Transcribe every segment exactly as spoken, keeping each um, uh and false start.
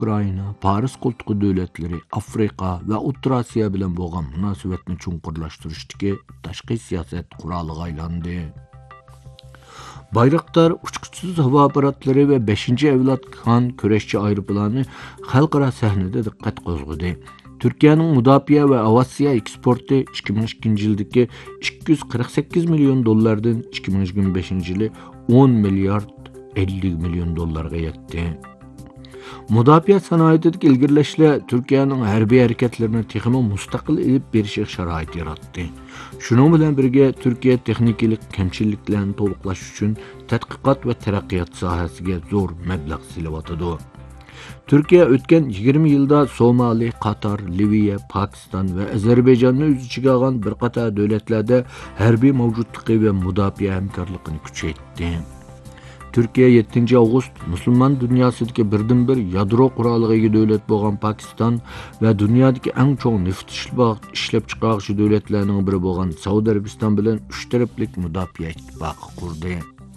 Ukrayna, Paris qoltuqi dövlətləri, Afrika və O'rta Asiya bilan bo'lgan munosabatni chuqurlashtirishdagi tashqi siyosat quroliga aylandi. Bayraktar uçquchsiz havo aparatlari va beshinchi avlod Khan kurashchi aeroplani xalqaro sahnada diqqat qo'zg'adi. Türkiye'nin mudofaa ve aviasiya eksporti ikki ming ikkinchi yildagi ikki yuz qirq sakkiz million dollardan ikki ming yigirma beshinchi yili o'n milliard ellik million dollarga yetdi. Mudofaa sanoatidagi ilgirlashlar Türkiye'nin harbiy hareketlerini texmo mustaqil ilib berishi sharoit yaratdi. Shuning bilan birga Türkiye texnikalik kamchiliklarni to'liqlash uchun tadqiqot va taraqqiyot sohasiga zo'r mablag' sarflayotdi. Türkiye o'tgan yigirma yilda Somali, Qatar, Liviya, Pokiston va Ozarbayjonni o'z ichiga olgan bir qator davlatlarda harbiy mavjudligi va mudofaa hamkorligini kuchaytirdi. Türkiye yettinchi avgust musulmon dunyosidagi birdan bir yadro quroliga ega davlat bo'lgan Pokiston va dunyodagi eng chong neft ishlab chiqaruvchi davlatlarning biri bo'lgan Saudiya Arabiston bilan uch taraflik mudofaa ittifoqi qurdi.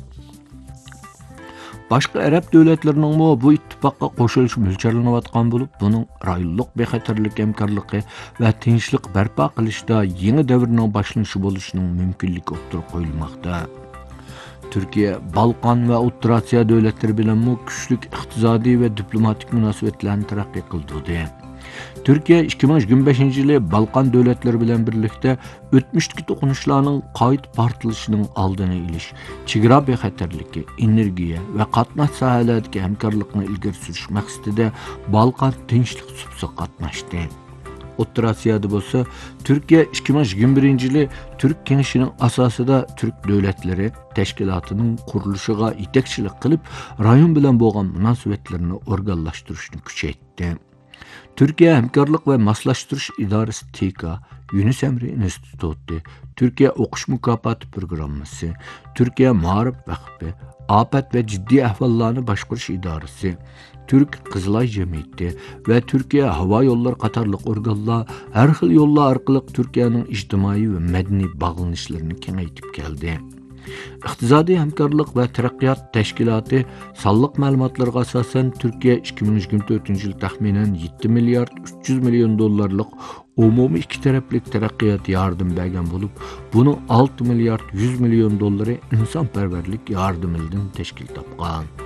Başqa Arab dövlətlərinin bu ittifaqqa qoşuluş mo'ljallanayotgan bo'lib, buning rayonluq bexatarlik hamkorligi va tinchlik barpo qilishda yangi davrning boshlanishi bo'lishining mumkinligi o'tirib qo'yilmoqda. Türkiye, Balkan va O'rta Osiyo davlatlari bilan kuchli iqtisodiy va diplomatik munosabatlarni taraqqiy qildirdi. Türkiye ikki ming yigirma beshinchi yili Balkan davlatlari bilan birlikda o'tmishdagi to'qinishlarning qayta portlashining oldini olish, chegara bexatarligi, energiya va qatnash sohalaridagi hamkorlikni ilgari surish maqsadida Balkan tinchlik subsi qatnashdi. O'rta Osiyoda bo'lsa, Türkiye ikki ming yigirma birinchi yili Türk kengashining asosida Türk davlatlari tashkilotining qurilishiga yetakchilik qilib, rayon bilan bo'lgan munosabatlarni organlashtirishni kuchaytirdi. Türkiye Hamkorlik ve Maslashtirish idorasi T İ K A, Yunus Emre instituti, Türkiye O'qish mukofoti programmasi, Türkiye Ma'rif vakfi, Afat ve Ciddi ahvollarni boshqarish idorasi, Türk Qizilay jamiyati ve Türkiye Havo yo'llari qatorliq organlar har xil yo'llar orqali Türkiye'nin ijtimoiy ve madaniy bog'lanishlarini kengaytib keldi. İqtisodiy hamkorlik va taraqqiyot tashkiloti sonliq ma'lumotlarga asosan Türkiye ikki ming yigirma to'rtinchi yil taxminan yetti milliard uch yuz million dollarlik umumiy ikki taraflik taraqqiyot yardım bergan bo'lib, buni olti milliard yuz million dollari insonparvarlik yordamidan tashkil topgan.